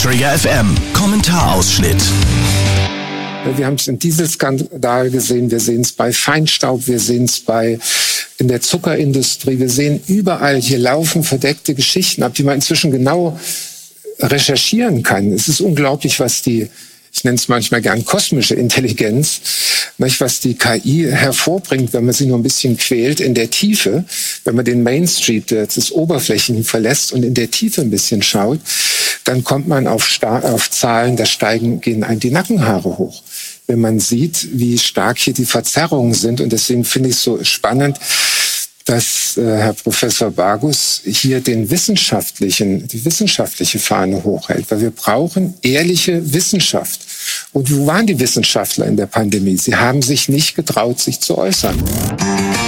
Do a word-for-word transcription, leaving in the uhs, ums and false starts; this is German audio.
Träger F M. Kommentarausschnitt. Wir haben es in Dieselskandal gesehen, wir sehen es bei Feinstaub, wir sehen es bei in der Zuckerindustrie, wir sehen überall, hier laufen verdeckte Geschichten ab, die man inzwischen genau recherchieren kann. Es ist unglaublich, was die, ich nenne es manchmal gern kosmische Intelligenz, nicht, was die K I hervorbringt, wenn man sie nur ein bisschen quält in der Tiefe, wenn man den Main Street, das Oberflächen verlässt und in der Tiefe ein bisschen schaut, dann kommt man auf, Sta- auf Zahlen, da steigen, gehen einem die Nackenhaare hoch, wenn man sieht, wie stark hier die Verzerrungen sind. Und deswegen finde ich es so spannend, dass äh, Herr Professor Bagus hier den wissenschaftlichen, die wissenschaftliche Fahne hochhält, weil wir brauchen ehrliche Wissenschaft. Und wo waren die Wissenschaftler in der Pandemie? Sie haben sich nicht getraut, sich zu äußern.